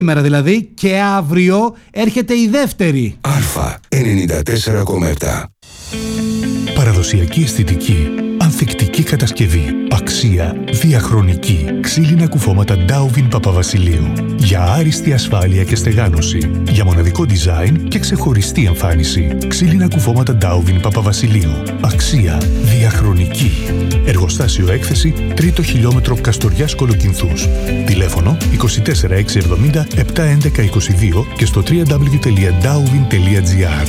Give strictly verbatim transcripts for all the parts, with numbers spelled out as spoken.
Σήμερα δηλαδή και αύριο έρχεται η δεύτερη. Αλφα ενενήντα τέσσερα κόμμα επτά. Παραδοσιακή αισθητική, ανθεκτική κατασκευή, αξία, διαχρονική, ξύλινα κουφώματα Ντάουβιν Παπαβασιλείου. Για άριστη ασφάλεια και στεγάνωση, για μοναδικό design και ξεχωριστή εμφάνιση. Ξύλινα κουφώματα Ντάουβιν Παπαβασιλείου. Αξία, διαχρονική. Εργοστάσιο έκθεση, τρίτο χιλιόμετρο Καστοριάς Κολοκυνθούς. Τηλέφωνο είκοσι τέσσερα εξακόσια εβδομήντα επτακόσια έντεκα είκοσι δύο και στο double-u double-u double-u τελεία ντάουβιν τελεία τζι άρ.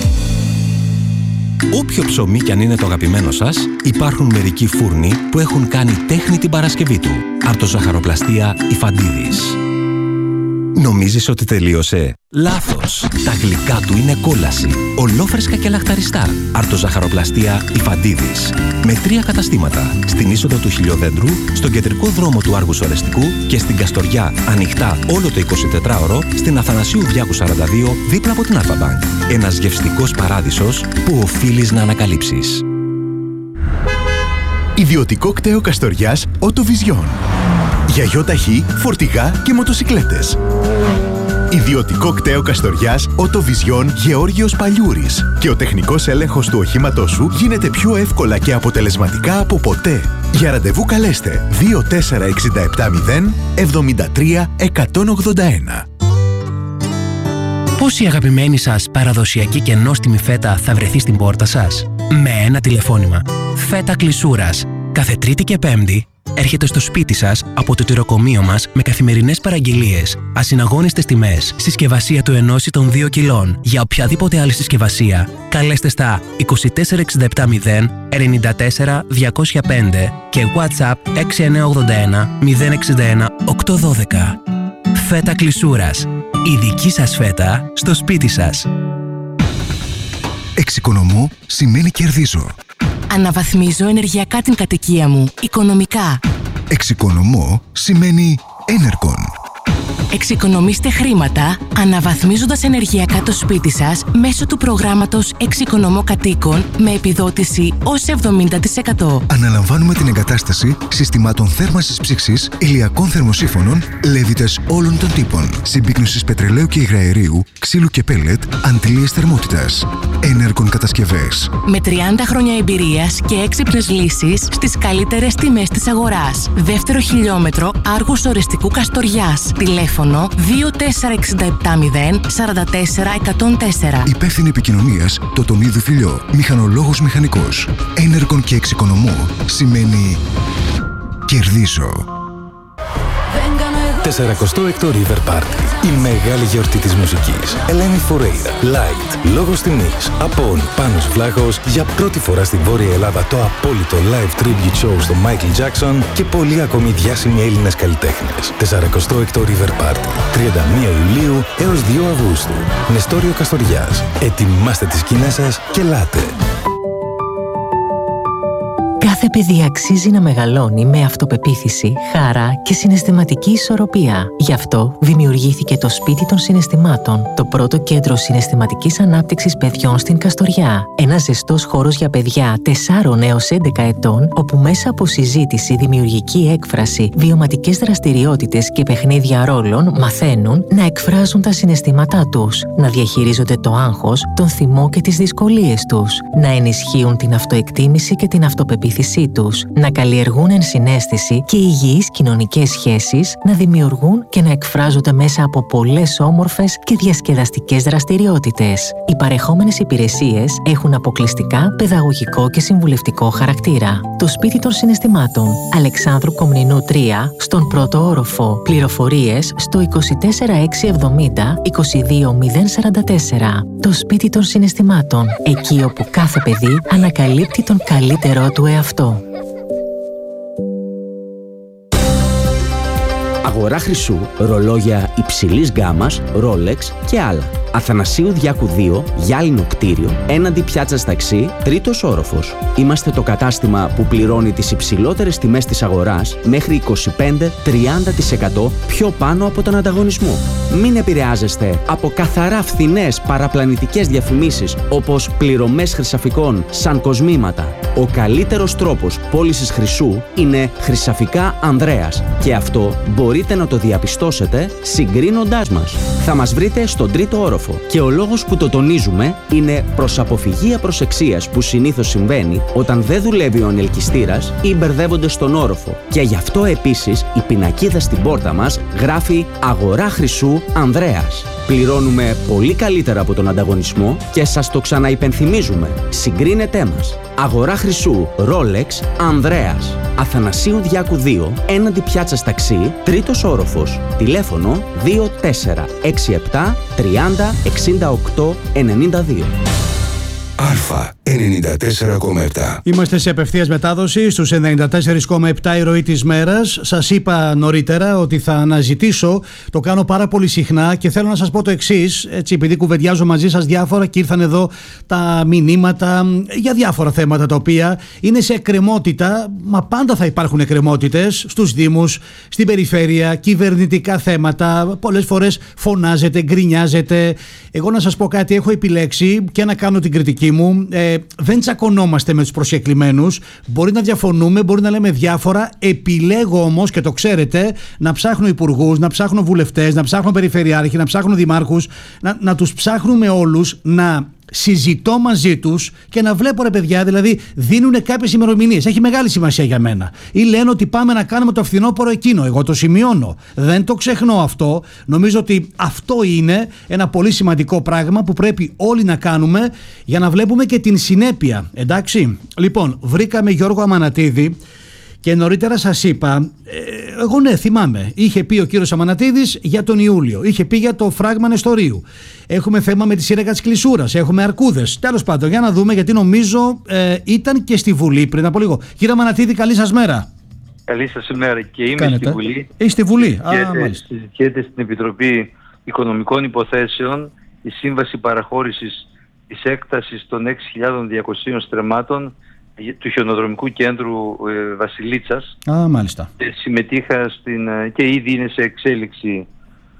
Όποιο ψωμί κι αν είναι το αγαπημένο σας, υπάρχουν μερικοί φούρνοι που έχουν κάνει τέχνη την Παρασκευή του. Αρτοζαχαροπλαστεία Ιφαντίδης. Νομίζεις ότι τελείωσε? Λάθος! Τα γλυκά του είναι κόλαση. Ολόφρεσκα και λαχταριστά. Αρτοζαχαροπλαστεία Ιφαντίδης. Με τρία καταστήματα. Στην είσοδο του Χιλιοδέντρου, στον κεντρικό δρόμο του Άργου Σορεστικού και στην Καστοριά ανοιχτά όλο το εικοσιτετράωρο στην Αθανασίου Διάκου σαράντα δύο δίπλα από την Αλφα Bank. Ένας γευστικός παράδεισος που οφείλεις να ανακαλύψεις. Ιδιωτικό κτέο Καστοριάς Οτοβιζιόν. Για γιοταχή, φορτηγά και μοτοσικλέτες. Ιδιωτικό κτέο Καστοριάς Οτοβιζιόν Γεώργιος Παλιούρης. Και ο τεχνικός έλεγχος του οχήματός σου γίνεται πιο εύκολα και αποτελεσματικά από ποτέ. Για ραντεβού καλέστε δύο τέσσερα έξι επτά μηδέν εβδομήντα τρία εκατόν ογδόντα ένα. Πώς η αγαπημένη σας παραδοσιακή και νόστιμη φέτα θα βρεθεί στην πόρτα σας? Με ένα τηλεφώνημα. Φέτα Κλεισούρας. Κάθε Τρίτη και Πέμπτη έρχεται στο σπίτι σας από το τυροκομείο μας με καθημερινές παραγγελίες, ασυναγώνιστες τιμές, συσκευασία του ενός ή των δύο κιλών. Για οποιαδήποτε άλλη συσκευασία, καλέστε στα είκοσι τέσσερα εξήντα επτά μηδέν ενενήντα τέσσερα διακόσια πέντε και WhatsApp έξι εννιά ογδόντα ένα μηδέν εξήντα ένα οκτακόσια δώδεκα. Φέτα Κλεισούρας. Η δική σας φέτα στο σπίτι σας. Εξοικονομώ σημαίνει κερδίζω. Αναβαθμίζω ενεργειακά την κατοικία μου, οικονομικά. Εξοικονομώ σημαίνει Enercon. Εξοικονομήστε χρήματα αναβαθμίζοντας ενεργειακά το σπίτι σας μέσω του προγράμματος Εξοικονομώ Κατοίκων με επιδότηση ως εβδομήντα τοις εκατό. Αναλαμβάνουμε την εγκατάσταση συστημάτων θέρμανσης ψήξης, ηλιακών θερμοσύφωνων, λέβητες όλων των τύπων, συμπίκνωσης πετρελαίου και υγραερίου, ξύλου και πέλετ, αντλίες θερμότητας. Enercon κατασκευές. Με τριάντα χρόνια εμπειρίας και έξυπνες λύσεις στις καλύτερες τιμές της αγοράς. Δεύτερο χιλιόμετρο Άργου Σορεστικού Καστοριάς. Τηλέφωνο δύο τέσσερα έξι επτά μηδέν σαράντα τέσσερα εκατόν τέσσερα. Υπεύθυνη επικοινωνίας Τοτονίδου Φιλιό. Μηχανολόγος μηχανικός. Enercon και εξοικονομώ σημαίνει κερδίζω. σαρανταέκτο έκτο River Party. Η μεγάλη γιορτή της μουσικής. Ελένη Φουρέιρα, Light, λόγος τιμής, Απόν, Πάνος Βλάχος, για πρώτη φορά στην Βόρεια Ελλάδα το απόλυτο live tribute show στο Michael Jackson και πολλοί ακόμη διάσημοι Έλληνες καλλιτέχνες. σαρανταέκτο έκτο River Party. τριάντα μία Ιουλίου έως δύο Αυγούστου. Νεστόριο Καστοριάς. Ετοιμάστε τις σκηνές σας και ελάτε. Κάθε παιδί αξίζει να μεγαλώνει με αυτοπεποίθηση, χαρά και συναισθηματική ισορροπία. Γι' αυτό δημιουργήθηκε το Σπίτι των Συναισθημάτων, το πρώτο κέντρο συναισθηματικής ανάπτυξης παιδιών στην Καστοριά. Ένας ζεστός χώρος για παιδιά τεσσάρων έως έντεκα ετών, όπου μέσα από συζήτηση, δημιουργική έκφραση, βιωματικές δραστηριότητες και παιχνίδια ρόλων μαθαίνουν να εκφράζουν τα συναισθήματά τους, να διαχειρίζονται το άγχος, τον θυμό και τις δυσκολίες τους, να ενισχύουν την αυτοεκτίμηση και την αυτοπεποίθηση τους, να καλλιεργούν ενσυναίσθηση και υγιείς κοινωνικές σχέσεις, να δημιουργούν και να εκφράζονται μέσα από πολλές όμορφες και διασκεδαστικές δραστηριότητες. Οι παρεχόμενες υπηρεσίες έχουν αποκλειστικά παιδαγωγικό και συμβουλευτικό χαρακτήρα. Το Σπίτι των Συναισθημάτων, Αλεξάνδρου Κομνηνού τρία, στον πρώτο όροφο. Πληροφορίες στο είκοσι τέσσερα έξι εβδομήντα είκοσι δύο μηδέν σαράντα τέσσερα. Το Σπίτι των Συναισθημάτων, εκεί όπου κάθε παιδί ανακαλύπτει τον καλύτερό του εαυτό. Αγορά χρυσού, ρολόγια υψηλής γκάμας, Rolex και άλλα. Αθανασίου Διάκου δύο, γυάλινο κτίριο, έναντι πιάτσας ταξί, τρίτος όροφος. Είμαστε το κατάστημα που πληρώνει τις υψηλότερες τιμές της αγοράς μέχρι είκοσι πέντε με τριάντα τοις εκατό πιο πάνω από τον ανταγωνισμό. Μην επηρεάζεστε από καθαρά φθηνές παραπλανητικές διαφημίσεις όπως πληρωμές χρυσαφικών σαν κοσμήματα. Ο καλύτερος τρόπος πώλησης χρυσού είναι Χρυσαφικά Ανδρέας και αυτό μπορείτε να το διαπιστώσετε συγκρίνοντάς μας. Θα μας βρείτε στον τρίτο όροφο και ο λόγος που το τονίζουμε είναι προς αποφυγή απροσεξίας που συνήθως συμβαίνει όταν δεν δουλεύει ο ανελκυστήρας ή μπερδεύονται στον όροφο. Και γι' αυτό επίσης η πινακίδα στην πόρτα μας γράφει «Αγορά χρυσού Ανδρέας». Πληρώνουμε πολύ καλύτερα από τον ανταγωνισμό και σας το ξαναυπενθυμίζουμε. Συγκρίνετέ μας. Αγορά χρυσού Rolex Ανδρέας. Αθανασίου Διάκου δύο, έναντι πιάτσας ταξί, τρίτος όροφος. Τηλέφωνο δύο τέσσερα έξι επτά τριάντα εξήντα οκτώ ενενήντα δύο. Α ενενήντα τέσσερα κόμμα επτά. Είμαστε σε απευθείας μετάδοση στους ενενήντα τέσσερα κόμμα επτά η ροή της μέρας. Σας είπα νωρίτερα ότι θα αναζητήσω, το κάνω πάρα πολύ συχνά και θέλω να σας πω το εξής, έτσι, επειδή κουβεντιάζω μαζί σας διάφορα και ήρθαν εδώ τα μηνύματα για διάφορα θέματα τα οποία είναι σε εκκρεμότητα, μα πάντα θα υπάρχουν εκκρεμότητες στους Δήμους, στην περιφέρεια, κυβερνητικά θέματα, πολλές φορές φωνάζετε, γκρινιάζετε. Εγώ να σας πω κάτι, έχω επιλέξει και να κάνω την κριτική μου. Ε, δεν τσακωνόμαστε με τους προσκεκλημένους. Μπορεί να διαφωνούμε, μπορεί να λέμε διάφορα. Επιλέγω όμως, και το ξέρετε, να ψάχνω υπουργούς, να ψάχνω βουλευτές, να ψάχνω περιφερειάρχη, να ψάχνω δημάρχους, να, να τους ψάχνουμε όλους, να συζητώ μαζί τους και να βλέπω, ρε παιδιά, δηλαδή δίνουν κάποιες ημερομηνίες. Έχει μεγάλη σημασία για μένα. Ή λένε ότι πάμε να κάνουμε το φθινόπωρο εκείνο. Εγώ το σημειώνω. Δεν το ξεχνώ αυτό. Νομίζω ότι αυτό είναι ένα πολύ σημαντικό πράγμα που πρέπει όλοι να κάνουμε για να βλέπουμε και την συνέπεια. Εντάξει. Λοιπόν, βρήκαμε Γιώργο Αμανατίδη. Και νωρίτερα σας είπα, εγώ ναι θυμάμαι, είχε πει ο κύριος Αμανατίδης για τον Ιούλιο, είχε πει για το φράγμα Νεστορίου, έχουμε θέμα με τη σύραγγα της Κλεισούρας, έχουμε αρκούδες, τέλος πάντων, για να δούμε, γιατί νομίζω ε, ήταν και στη Βουλή πριν από λίγο. Κύριε Αμανατίδη, καλή σας μέρα. Καλή σας ημέρα, και είμαι Κάνετε. στη Βουλή. Είσαι στη Βουλή, α, μάλιστα. Συζητιέται στην Επιτροπή Οικονομικών Υποθέσεων η σύμβαση παραχώρησης της έκτασης των έξι χιλιάδες διακοσίων στρεμμάτων του χιονοδρομικού κέντρου ε, Βασιλίτσας. Α, μάλιστα. Ε, συμμετείχα στην, και ήδη είναι σε εξέλιξη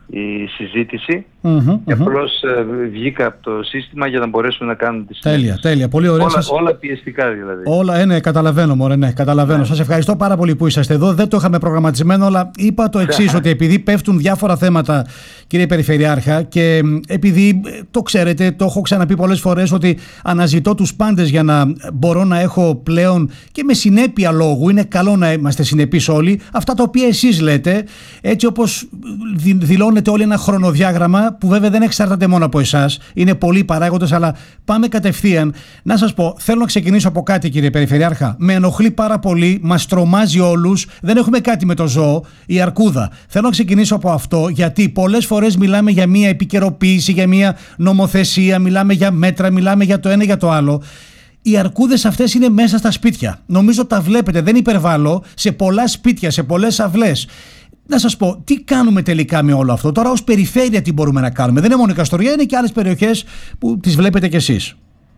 η συζήτηση. Mm-hmm, και mm-hmm. απλώς ε, βγήκα από το σύστημα για να μπορέσουμε να κάνουμε τη συζήτηση. Τέλεια, τέλεια. Πολύ ωραία. Όλα, σας... όλα πιεστικά δηλαδή. Όλα, ε, ναι, καταλαβαίνω, μωρέ, ναι, καταλαβαίνω. Ναι. Σας ευχαριστώ πάρα πολύ που είσαστε εδώ. Δεν το είχαμε προγραμματισμένο, αλλά είπα το εξής, ότι επειδή πέφτουν διάφορα θέματα, κύριε Περιφερειάρχα, και επειδή το ξέρετε, το έχω ξαναπεί πολλές φορές, ότι αναζητώ τους πάντες για να μπορώ να έχω πλέον και με συνέπεια λόγου. Είναι καλό να είμαστε συνεπείς όλοι. Αυτά τα οποία εσείς λέτε, έτσι όπως δηλώνετε όλοι ένα χρονοδιάγραμμα, που βέβαια δεν εξαρτάται μόνο από εσάς, είναι πολλοί παράγοντες, αλλά πάμε κατευθείαν. Να σας πω, θέλω να ξεκινήσω από κάτι, κύριε Περιφερειάρχα. Με ενοχλεί πάρα πολύ, μας τρομάζει όλους. Δεν έχουμε κάτι με το ζώο, η αρκούδα. Θέλω να ξεκινήσω από αυτό, γιατί πολλές φορές μιλάμε για μια επικαιροποίηση, για μια νομοθεσία, μιλάμε για μέτρα, μιλάμε για το ένα για το άλλο. Οι αρκούδες αυτές είναι μέσα στα σπίτια. Νομίζω τα βλέπετε, δεν υπερβάλλω, σε πολλά σπίτια, σε πολλές αυλές. Να σας πω, τι κάνουμε τελικά με όλο αυτό? Τώρα ως περιφέρεια τι μπορούμε να κάνουμε? Δεν είναι μόνο η Καστοριά, είναι και άλλες περιοχές που τις βλέπετε κι εσείς.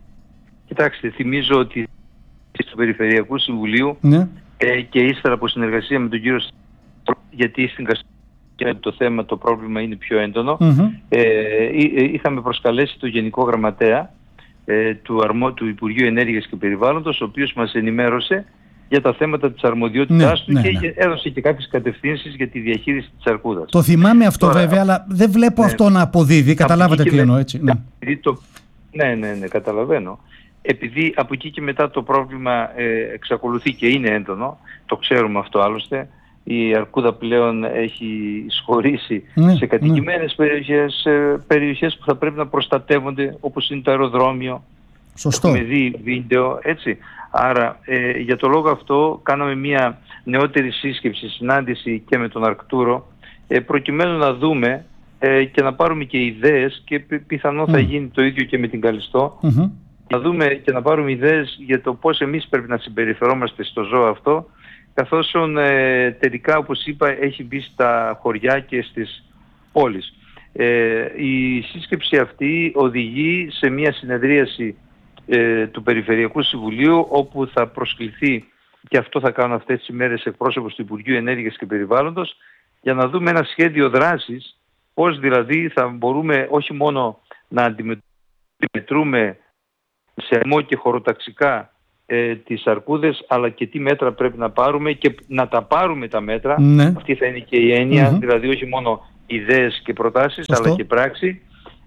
Κοιτάξτε, θυμίζω ότι στο Περιφερειακού Συμβουλίου, ναι, ε, και ύστερα από συνεργασία με τον κύριο, γιατί στην Καστοριά το θέμα, το πρόβλημα είναι πιο έντονο, mm-hmm. ε, είχαμε προσκαλέσει τον Γενικό Γραμματέα ε, του, αρμο, του Υπουργείου Ενέργειας και Περιβάλλοντος, ο οποίος μας ενημέρωσε για τα θέματα της αρμοδιότητάς, ναι, του, ναι, και ναι. έδωσε και κάποιες κατευθύνσεις για τη διαχείριση της αρκούδας. Το θυμάμαι αυτό. Τώρα, βέβαια, αλλά δεν βλέπω, ναι, αυτό να αποδίδει. Καταλάβατε τι εννοώ, έτσι. Ναι. Το, ναι, ναι, ναι, καταλαβαίνω. Επειδή από εκεί και μετά το πρόβλημα ε, εξακολουθεί και είναι έντονο, το ξέρουμε αυτό άλλωστε, η αρκούδα πλέον έχει εισχωρήσει, ναι, σε κατοικημένες, ναι, περιοχές, περιοχές που θα πρέπει να προστατεύονται, όπως είναι το αεροδρόμιο. Σωστό. Έχουμε δει βίντεο, έτσι. Άρα ε, για το λόγο αυτό κάναμε μια νεότερη σύσκεψη, συνάντηση και με τον Αρκτούρο, ε, προκειμένου να δούμε ε, και να πάρουμε και ιδέες, και πι, πιθανό mm. θα γίνει το ίδιο και με την Καλιστό, mm-hmm. να δούμε και να πάρουμε ιδέες για το πώς εμείς πρέπει να συμπεριφερόμαστε στο ζώο αυτό, καθώς ε, τελικά, όπως είπα, έχει μπει στα χωριά και στις πόλεις. Ε, η σύσκεψη αυτή οδηγεί σε μια συνεδρίαση ε, του Περιφερειακού Συμβουλίου, όπου θα προσκληθεί, και αυτό θα κάνουν αυτές τις ημέρες, εκπρόσωπος του Υπουργείου Ενέργειας και Περιβάλλοντος, για να δούμε ένα σχέδιο δράσης, πώς δηλαδή θα μπορούμε όχι μόνο να αντιμετρούμε σε αριθμό και χωροταξικά ε, τις αρκούδες, αλλά και τι μέτρα πρέπει να πάρουμε και να τα πάρουμε τα μέτρα. Ναι. Αυτή θα είναι και η έννοια, Mm-hmm. δηλαδή όχι μόνο ιδέες και προτάσεις, Σωστό. αλλά και πράξη,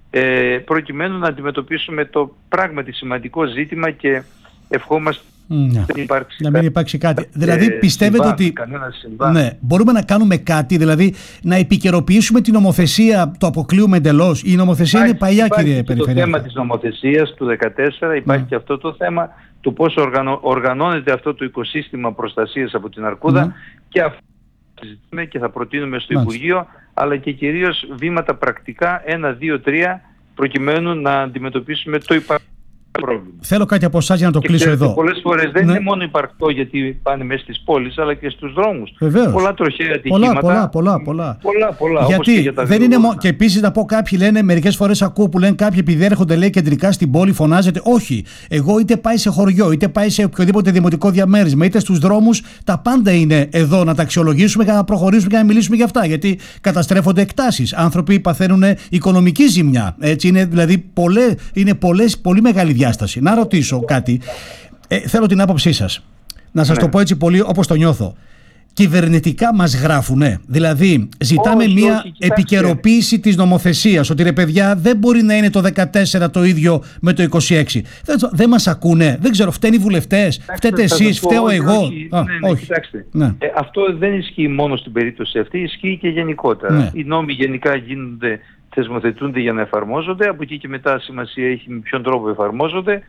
ε, προκειμένου να αντιμετωπίσουμε το πράγματι σημαντικό ζήτημα και ευχόμαστε Ναι. δεν υπάρξει να μην υπάρξει κάτι. Δηλαδή, ε, πιστεύετε συμβάν, ότι. κανένα συμβάν. Ναι, μπορούμε να κάνουμε κάτι, δηλαδή να επικαιροποιήσουμε την νομοθεσία, το αποκλείουμε εντελώς. Η νομοθεσία Υπάρχει, είναι παλιά, υπάρχει κύριε και το Περιφερειάρχη. θέμα της νομοθεσίας του δεκατέσσερα, υπάρχει Ναι. και αυτό το θέμα του πώς οργανω, οργανώνεται αυτό το οικοσύστημα προστασίας από την αρκούδα Ναι. και αυτό συζητούμε και θα προτείνουμε στο Μάλιστα. Υπουργείο, αλλά και κυρίως βήματα πρακτικά, ένα, δύο, τρία, προκειμένου να αντιμετωπίσουμε το υπαρκτό πρόβλημα. Θέλω κάτι από εσάς για να το Και κλείσω ξέρετε, εδώ. πολλές φορές δεν Ναι. είναι μόνο υπαρκτό γιατί πάνε μέσα στις πόλεις, αλλά και στους δρόμους. Βεβαίως. Πολλά τροχαία ατυχήματα. Πολλά, πολλά, πολλά, πολλά. Πολλά, πολλά. όπως Γιατί και για τα δεν είναι δρόμους. μόνο. Και επίσης να πω, κάποιοι λένε, μερικές φορές ακούω που λένε κάποιοι επειδή έρχονται, λέει, κεντρικά στην πόλη, φωνάζετε. Όχι. Εγώ είτε πάει σε χωριό, είτε πάει σε οποιοδήποτε δημοτικό διαμέρισμα, είτε στους δρόμους, τα πάντα είναι εδώ να τα αξιολογήσουμε και να προχωρήσουμε και να μιλήσουμε για αυτά. Γιατί καταστρέφονται εκτάσεις. Άνθρωποι παθαίνουν οικονομική ζημιά. Έτσι είναι, δηλαδή, πολλές, είναι πολλές, πολύ μεγάλη διάσταση. Να ρωτήσω κάτι. Ε, θέλω την άποψή σας. Να σας Ναι. το πω έτσι πολύ όπως το νιώθω. Κυβερνητικά μας γράφουνε. Δηλαδή, ζητάμε Όχι, μια όχι, κοιτάξτε. επικαιροποίηση της νομοθεσίας. Ότι ρε παιδιά, δεν μπορεί να είναι το δεκατέσσερα το ίδιο με το είκοσι έξι. Δεν, δεν μας ακούνε. Δεν ξέρω, φταίνει οι βουλευτές, φταίτε θα σας εσείς, πω, φταίω όχι, εγώ. όχι, Α, ναι, ναι, όχι. κοιτάξτε. Ναι. Ε, αυτό δεν ισχύει μόνο στην περίπτωση αυτή, ισχύει και γενικότερα. Ναι. Οι νόμοι γενικά γίνονται, θεσμοθετούνται για να εφαρμόζονται, από εκεί και μετά σημασία έχει με ποιον τρόπο εφαρμόζονται.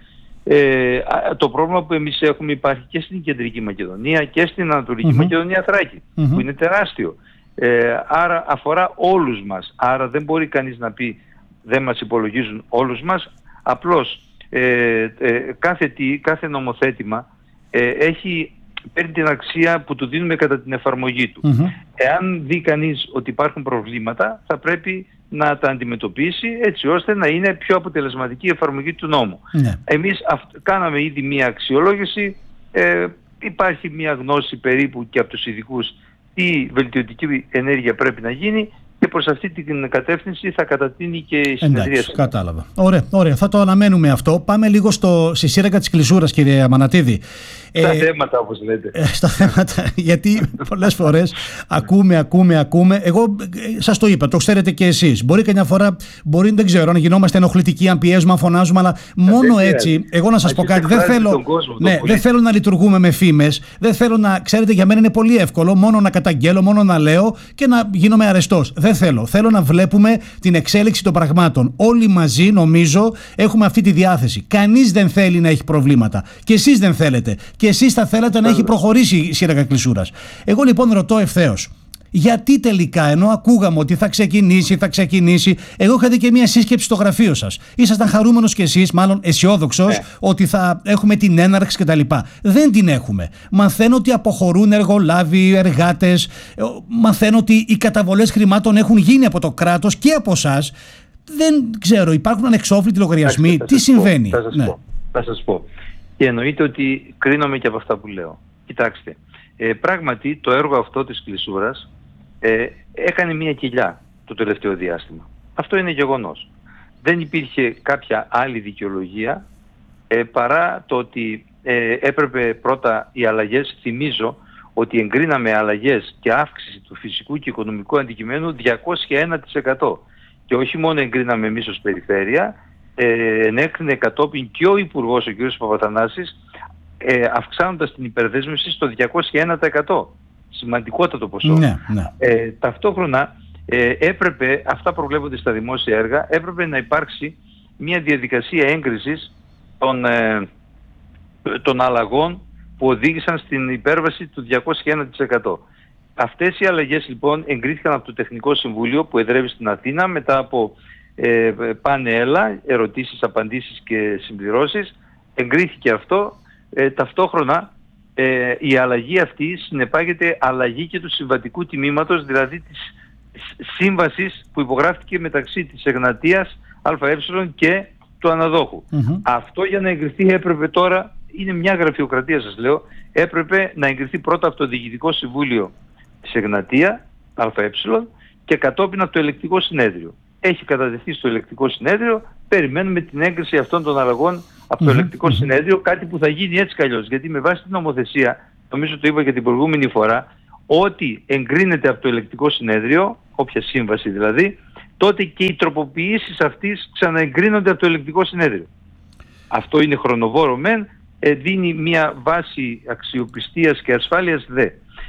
Ε, α, το πρόβλημα που εμείς έχουμε υπάρχει και στην Κεντρική Μακεδονία και στην Ανατολική Μμμ. Μακεδονία Θράκη, Μμμ. που είναι τεράστιο. Ε, άρα αφορά όλους μας. Άρα δεν μπορεί κανείς να πει δεν μας υπολογίζουν όλους μας. Απλώς ε, ε, κάθε, τι, κάθε νομοθέτημα ε, έχει, παίρνει την αξία που του δίνουμε κατά την εφαρμογή του. Μμμ. Εάν δει κανείς ότι υπάρχουν προβλήματα, θα πρέπει να τα αντιμετωπίσει έτσι ώστε να είναι πιο αποτελεσματική η εφαρμογή του νόμου. Ναι. Εμείς αυ- κάναμε ήδη μία αξιολόγηση, ε, υπάρχει μία γνώση περίπου και από τους ειδικούς τι βελτιωτική ενέργεια πρέπει να γίνει και προς αυτή την κατεύθυνση θα κατατείνει και η συνεδρίαση. Εντάξει, κατάλαβα. Ωραία, ωραία, θα το αναμένουμε αυτό. Πάμε λίγο στο, στη σύραγγα της κλεισούρας, κύριε Μανατίδη. Στα Ε, θέματα, όπως λέτε. Ε, στα θέματα, γιατί πολλές φορές ακούμε, ακούμε, ακούμε. Εγώ ε, σας το είπα, το ξέρετε και εσείς. Μπορεί καμιά φορά, μπορεί, δεν ξέρω, αν γινόμαστε ενοχλητικοί, αν πιέζουμε, αν φωνάζουμε, αλλά μόνο δεν έτσι, χρειάζεται. εγώ να σας πω Αρχίστε κάτι, δεν εκφράζετε θέλω, τον κόσμο, τον ναι, πολίτη. δεν θέλω να λειτουργούμε με φήμες, δεν θέλω να, ξέρετε, για μένα είναι πολύ εύκολο μόνο να καταγγέλω, μόνο να λέω και να γίνομαι αρεστός. Δεν θέλω. Θέλω να βλέπουμε την εξέλιξη των πραγμάτων. Όλοι μαζί, νομίζω, έχουμε αυτή τη διάθεση. Κανείς δεν θέλει να έχει προβλήματα. Και εσείς δεν θέλετε. Και εσείς θα θέλατε να έχει προχωρήσει η σύραγγα κλεισούρας. Εγώ λοιπόν ρωτώ ευθέως. Γιατί τελικά, ενώ ακούγαμε ότι θα ξεκινήσει, θα ξεκινήσει, εγώ είχα δει και μια σύσκεψη στο γραφείο σας. Ήσασταν χαρούμενος κι εσείς, μάλλον αισιόδοξος, Ναι. ότι θα έχουμε την έναρξη κτλ. Δεν την έχουμε. Μαθαίνω ότι αποχωρούν εργολάβοι, εργάτες. ε, Μαθαίνω ότι οι καταβολές χρημάτων έχουν γίνει από το κράτος και από εσάς. Δεν ξέρω, υπάρχουν ανεξόφλητοι λογαριασμοί. Εντάξει, θα Τι σας πω, συμβαίνει? θα σας Ναι. πω, θα σας πω. Και εννοείται ότι κρίνομαι και από αυτά που λέω. Κοιτάξτε, ε, πράγματι το έργο αυτό της κλεισούρας ε, έκανε μια κοιλιά το τελευταίο διάστημα. Αυτό είναι γεγονός. Δεν υπήρχε κάποια άλλη δικαιολογία ε, παρά το ότι ε, έπρεπε πρώτα οι αλλαγές, θυμίζω ότι εγκρίναμε αλλαγές και αύξηση του φυσικού και οικονομικού αντικειμένου διακόσια ένα τοις εκατό. Και όχι μόνο εγκρίναμε εμείς ως περιφέρεια, ε, ενέκρινε κατόπιν και ο Υπουργός, ο κ. Παπαθανάσης, ε, αυξάνοντας την υπερδέσμευση στο διακόσια ένα τοις εκατό. Σημαντικότατο ποσό. Ναι, ναι. Ε, ταυτόχρονα ε, έπρεπε, αυτά προβλέπονται στα δημόσια έργα, έπρεπε να υπάρξει μια διαδικασία έγκρισης των, ε, των αλλαγών που οδήγησαν στην υπέρβαση του διακόσια ένα τοις εκατό. Αυτές οι αλλαγές λοιπόν εγκρίθηκαν από το Τεχνικό Συμβούλιο που εδρεύει στην Αθήνα μετά από ε, πάνε έλα, ερωτήσεις, απαντήσεις και συμπληρώσεις. Εγκρίθηκε αυτό. Ε, ταυτόχρονα ε, η αλλαγή αυτή συνεπάγεται αλλαγή και του συμβατικού τιμήματος, δηλαδή της σύμβασης που υπογράφηκε μεταξύ της Εγνατίας ΑΕ και του αναδόχου. Μμμ. Αυτό για να εγκριθεί έπρεπε τώρα, είναι μια γραφειοκρατία σας λέω, έπρεπε να εγκριθεί πρώτα από το Διοικητικό Συμβούλιο της Εγνατία ΑΕ και κατόπιν από το Ελεκτικό Συνέδριο. Έχει κατατεθεί στο Ελεκτικό Συνέδριο, περιμένουμε την έγκριση αυτών των αλλαγών από το Mm-hmm. ελεκτικό συνέδριο, κάτι που θα γίνει έτσι κι αλλιώς. Γιατί με βάση την νομοθεσία, νομίζω το είπα και την προηγούμενη φορά, ότι εγκρίνεται από το ελεκτικό συνέδριο, όποια σύμβαση δηλαδή, τότε και οι τροποποιήσεις αυτής ξαναεγκρίνονται από το ελεκτικό συνέδριο. Αυτό είναι χρονοβόρο μεν, δίνει μια βάση αξιοπιστίας και ασφάλειας δε.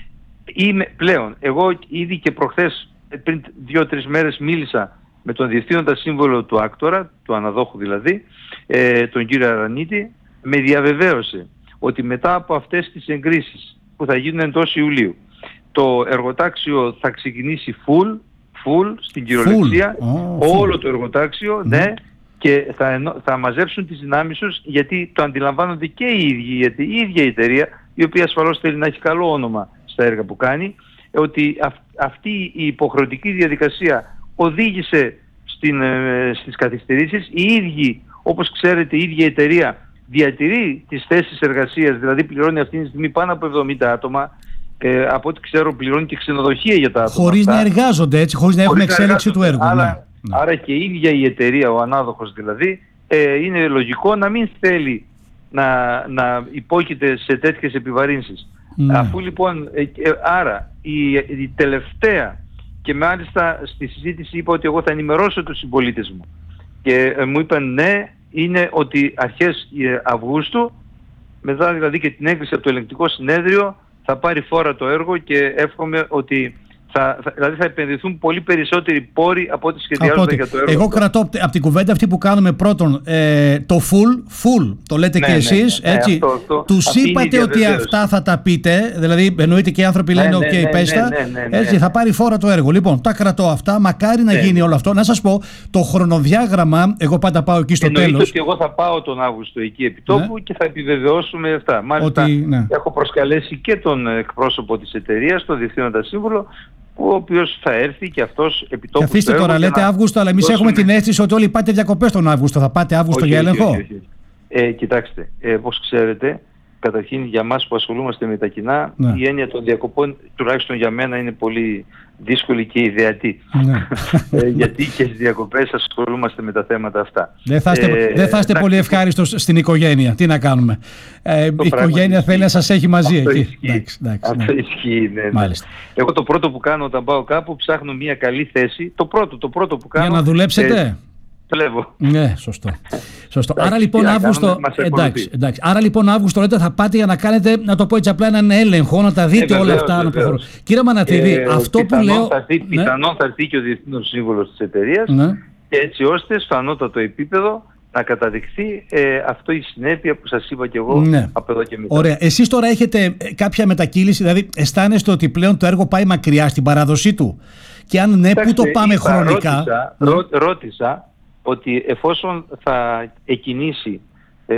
Είμαι πλέον, εγώ ήδη και προχθές, πριν δύο-τρεις μέρες μίλησα με τον διευθύνοντα σύμβολο του Άκτορα, του αναδόχου δηλαδή, ε, τον κύριο Αρανίτη, με διαβεβαίωσε ότι μετά από αυτές τις εγκρίσεις που θα γίνουν εντός Ιουλίου, το εργοτάξιο θα ξεκινήσει full, full στην κυριολεξία, full. Oh, όλο full. το εργοτάξιο, Mm. ναι, και θα, ενω, θα μαζέψουν τις δυνάμεις τους, γιατί το αντιλαμβάνονται και οι ίδιοι, γιατί η ίδια η εταιρεία, η οποία ασφαλώς θέλει να έχει καλό όνομα στα έργα που κάνει, ότι αυ, αυτή η υποχρεωτική διαδικασία οδήγησε στην, ε, στις καθυστερήσεις. Οι ίδιοι, όπως ξέρετε, η ίδια η εταιρεία διατηρεί τις θέσεις εργασίας, δηλαδή πληρώνει αυτή τη στιγμή πάνω από εβδομήντα άτομα, ε, από ό,τι ξέρω πληρώνει και ξενοδοχεία για τα άτομα. Χωρίς αυτά. να εργάζονται έτσι, χωρίς να έχουν Χωρίς εξέλιξη του έργου. Άρα, ναι. άρα και η ίδια η εταιρεία, ο ανάδοχος δηλαδή, ε, είναι λογικό να μην θέλει να, να υπόκειται σε τέτοιες επιβαρύνσεις. Ναι. Αφού λοιπόν, ε, ε, άρα η, η τελευταία, και μάλιστα στη συζήτηση είπα ότι εγώ θα ενημερώσω τους συμπολίτες μου, και ε, μου είπαν ναι, είναι ότι αρχές ε, Αυγούστου, μετά δηλαδή και την έγκριση από το ελεγκτικό συνέδριο, θα πάρει φόρα το έργο, και εύχομαι ότι θα, θα, δηλαδή θα επενδυθούν πολύ περισσότεροι πόροι από ό,τι σχεδιάζονται για το έργο. Εγώ αυτό. κρατώ από την κουβέντα αυτή που κάνουμε πρώτον ε, το full, full, το λέτε Ναι, και ναι, εσείς, ναι, ναι, έτσι. αυτό, αυτό. Τους Αυτή είναι η είπατε ότι διαβεβαίωση. αυτά θα τα πείτε, δηλαδή εννοείται και οι άνθρωποι Ναι, λένε ναι, οκ, ναι, πέστα, ναι, ναι, ναι, ναι. έτσι θα πάρει φόρα το έργο. Λοιπόν, τα κρατώ αυτά, μακάρι να Ναι. γίνει όλο αυτό. Να σας πω, το χρονοδιάγραμμα, εγώ πάντα πάω εκεί στο Εννοείται τέλος. ότι εγώ θα πάω τον Αύγουστο εκεί επί τόπου, Ναι. και θα επιβεβαιώσουμε αυτά. Μάλιστα Ότι, ναι. έχω προσκαλέσει και τον εκπρόσωπο της εταιρείας, τον διευθύνοντα σύμβουλο, ο οποίος θα έρθει και αυτός επί τόπου. Καθίστε στο τώρα, έργο, λέτε για να Αύγουστο, αλλά εμείς δώσουμε- έχουμε την αίσθηση ότι όλοι πάτε διακοπές τον Αύγουστο. Θα πάτε Αύγουστο Όχι, για όχι, έλεγχο. όχι, όχι. Ε, κοιτάξτε, ε, όπως ξέρετε, καταρχήν για μας που ασχολούμαστε με τα κοινά, Ναι. η έννοια των διακοπών, τουλάχιστον για μένα, είναι πολύ δύσκολη και ιδεατή. Ναι. ε, γιατί και στις διακοπές ασχολούμαστε με τα θέματα αυτά. Δεν θα είστε, Ε, δεν θα είστε εντάξει, πολύ ευχάριστος στην οικογένεια. Τι να κάνουμε. Ε, η πράγμα οικογένεια ισχύει. θέλει να σας έχει μαζί Αυτό εκεί. ισχύει. Εντάξει, εντάξει, Αυτό ναι. ισχύει, ναι, ναι. Μάλιστα. Εγώ το πρώτο που κάνω όταν πάω κάπου, ψάχνω μια καλή θέση. Το πρώτο, το πρώτο που κάνω. Για να δουλέψετε. Ε, Πλεύω. Ναι, σωστό. σωστό. Εντάξει, Άρα λοιπόν τι να Αύγουστο. κάνουμε, μας ακολουθεί. Εντάξει, εντάξει. Άρα λοιπόν Αύγουστο λέτε θα πάτε για να κάνετε, να το πω έτσι απλά, έναν έλεγχο, να τα δείτε Ε, όλα βεβαίως, αυτά. Να βεβαίως. προχωρούν. Κύριε Μανατίδη, Ε, αυτό που πιθανόν λέω. Θα έρθει, Ναι. πιθανόν θα έρθει και ο διευθύνων σύμβολος της εταιρείας, Ναι. και έτσι ώστε στο ανώτατο επίπεδο να καταδειχθεί ε, αυτό η συνέπεια που σας είπα και εγώ Ναι. από εδώ και μετά. Ωραία. Εσείς τώρα έχετε ε, κάποια μετακύληση, δηλαδή αισθάνεστε ότι πλέον το έργο πάει μακριά στην παράδοσή του. Και αν ναι, πού το Κοιτάξτε, πάμε είπα, χρονικά. Ρώτησα, Ναι. ρώ- ρώτησα ότι εφόσον θα εκκινήσει ε,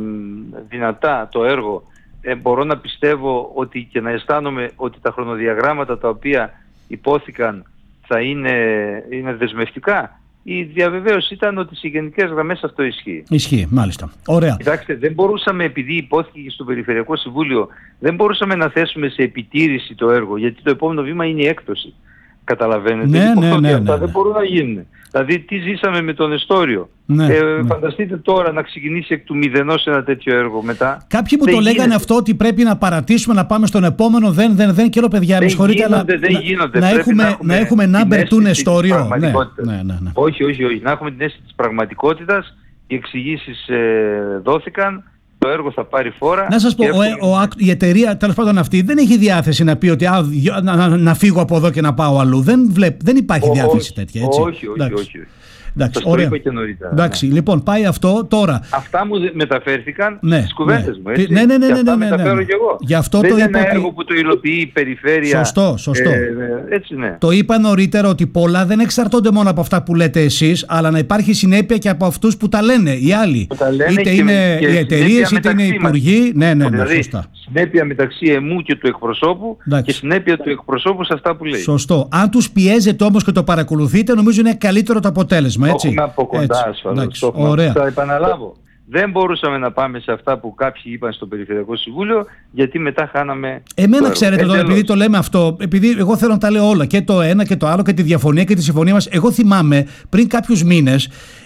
δυνατά το έργο, ε, μπορώ να πιστεύω ότι και να αισθάνομαι ότι τα χρονοδιαγράμματα τα οποία υπόθηκαν θα είναι, είναι δεσμευτικά. Η διαβεβαίωση ήταν ότι σε γενικές γραμμές αυτό ισχύει. Ισχύει, μάλιστα. Ωραία. Κοιτάξτε, δεν μπορούσαμε, επειδή υπόθηκε και στο Περιφερειακό Συμβούλιο, δεν μπορούσαμε να θέσουμε σε επιτήρηση το έργο, γιατί το επόμενο βήμα είναι η έκπτωση. Καταλαβαίνετε. Ναι, λοιπόν, ναι, ότι ναι, αυτά ναι, ναι. δεν μπορούν να γίνουν. Δηλαδή, τι ζήσαμε με τον Εστόριο. Ναι, ε, ναι. Φανταστείτε τώρα να ξεκινήσει εκ του μηδενός ένα τέτοιο έργο μετά. Κάποιοι μου Δεν το λέγανε γίνεται. αυτό ότι πρέπει να παρατήσουμε να πάμε στον επόμενο. Δεν, δεν, δεν. Καιρό, παιδιά, με Δεν συγχωρείτε, αλλά. γίνονται, δεν να- γίνονται. Να, Πρέπει έχουμε, να έχουμε να έχουμε την number two αίσθηση της Εστόριο. Ναι, πραγματικότητας. ναι, ναι, ναι. Όχι, όχι, όχι. Να έχουμε την αίσθηση της πραγματικότητας. Οι εξηγήσεις ε, δόθηκαν. Το έργο θα πάρει φόρα. Να σας πω, και ο, εύχομαι- ο, η εταιρεία, τέλος πάντων αυτή, δεν έχει διάθεση να πει ότι α, δυο- να, να, να φύγω από εδώ και να πάω αλλού. Δεν, βλέπ, δεν υπάρχει Ό, διάθεση όχι, τέτοια, έτσι. Όχι, όχι, Εντάξει. όχι. όχι. Εντάξει, Σας το ωραία. είπα και νωρίτερα. Εντάξει, ναι. λοιπόν, πάει αυτό τώρα. Αυτά μου δε- μεταφέρθηκαν Ναι, στις κουβέντες ναι. μου, έτσι. Ναι, ναι, ναι, Και ναι, αυτά ναι, ναι, μεταφέρω ναι. κι εγώ. Γι' αυτό δεν το είναι είπα ένα ότι- έργο που το υλοποιεί η περιφέρεια. Σωστό, σωστό. Ε, ε, έτσι, ναι. Το είπα νωρίτερα ότι πολλά δεν εξαρτώνται μόνο από αυτά που λέτε εσείς, αλλά να υπάρχει συνέπεια και από αυτούς που τα λένε, οι άλλοι. Που τα λένε είτε και είναι με- και οι εταιρείες, συνέπεια είτε είναι οι μεταξύ μας. υπουργοί. Ναι, ναι, ναι, Δηλαδή, σωστά. συνέπεια μεταξύ εμού και του εκπροσώπου Εντάξει. και συνέπεια του εκπροσώπου σε αυτά που λέει. Σωστό. Αν τους πιέζετε όμως και το παρακολουθείτε, νομίζω είναι καλύτερο το αποτέλεσμα. Το Έτσι. έχουμε από κοντά Έτσι. ασφαλώς. Εντάξει, Το έχουμε. ωραία. Θα επαναλάβω. Δεν μπορούσαμε να πάμε σε αυτά που κάποιοι είπαν στο Περιφερειακό Συμβούλιο, γιατί μετά χάναμε. το Εμένα, έργο. ξέρετε, Ε, τώρα, τέλος. επειδή το λέμε αυτό, επειδή εγώ θέλω να τα λέω όλα, και το ένα και το άλλο και τη διαφωνία και τη συμφωνία μας. Εγώ θυμάμαι πριν κάποιους μήνες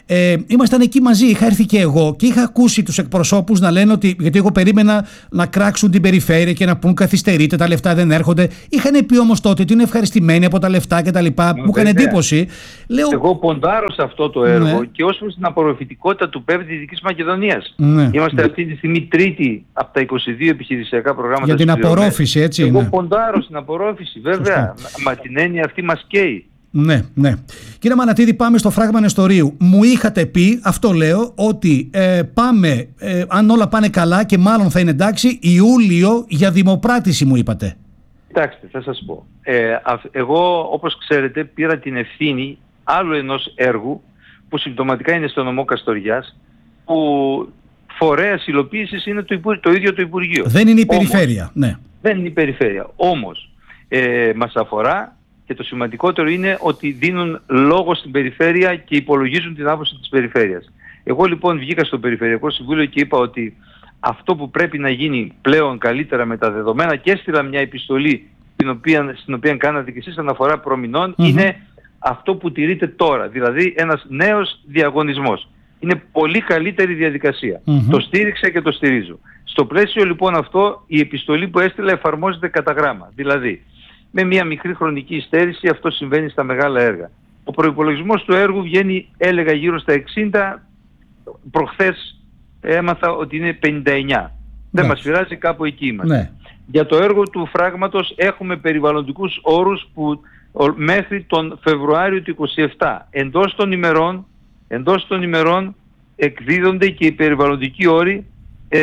Ε, ήμασταν εκεί μαζί, είχα έρθει και εγώ και είχα ακούσει τους εκπροσώπους να λένε ότι. Γιατί εγώ περίμενα να κράξουν την περιφέρεια και να πούν καθυστερείτε, τα λεφτά δεν έρχονται. Είχαν πει όμως τότε ότι είναι ευχαριστημένοι από τα λεφτά κτλ. Μου έκανε εντύπωση. Λέω, εγώ ποντάρω σε αυτό το έργο ναι. και ως προς την απορροφητικότητα του ΠΕΒ της Δυτικής Μακεδονίας. Ναι. Είμαστε ναι. αυτή τη στιγμή τρίτη από τα είκοσι δύο επιχειρησιακά προγράμματα. Για την απορρόφηση, έτσι. Εγώ ναι. ποντάρω στην απορρόφηση, βέβαια. Σωστό. Μα την έννοια αυτή μας καίει. Ναι, ναι. Κύριε Μανατίδη, πάμε στο φράγμα Νεστορίου. Μου είχατε πει, αυτό λέω, ότι ε, πάμε, ε, αν όλα πάνε καλά και μάλλον θα είναι εντάξει, Ιούλιο για δημοπράτηση μου είπατε. Κοιτάξτε, θα σας πω. Ε, εγώ, όπως ξέρετε, πήρα την ευθύνη άλλου ενός έργου που συμπτωματικά είναι στο νομό Καστοριάς, που φορέας υλοποίησης είναι το, υπου... το ίδιο το Υπουργείο. Δεν είναι η περιφέρεια, όμως, ναι. Δεν είναι η περιφέρεια. Όμως, ε, μας αφορά και το σημαντικότερο είναι ότι δίνουν λόγο στην περιφέρεια και υπολογίζουν την άποψη της περιφέρειας. Εγώ λοιπόν βγήκα στο Περιφερειακό Συμβούλιο και είπα ότι αυτό που πρέπει να γίνει πλέον καλύτερα με τα δεδομένα και έστειλα μια επιστολή στην οποία, στην οποία κάνατε και εσείς αναφορά προμηνών, mm-hmm. είναι αυτό που τηρείται τώρα, δηλαδή ένας νέος διαγωνισμός. Είναι πολύ καλύτερη διαδικασία. Mm-hmm. Το στήριξα και το στηρίζω. Στο πλαίσιο λοιπόν αυτό η επιστολή που έστειλα εφαρμόζεται κατά γράμμα. Δηλαδή με μια μικρή χρονική υστέρηση αυτό συμβαίνει στα μεγάλα έργα. Ο προϋπολογισμός του έργου βγαίνει, έλεγα, γύρω στα εξήντα, προχθές έμαθα ότι είναι πενήντα εννιά. Ναι. Δεν μας πειράζει, κάπου εκεί είμαστε. Ναι. Για το έργο του φράγματος έχουμε περιβαλλοντικούς όρους που μέχρι τον Φεβρουάριο του είκοσι επτά εντός των ημερών, εντός των ημερών εκδίδονται και οι περιβαλλοντικοί όροι ε,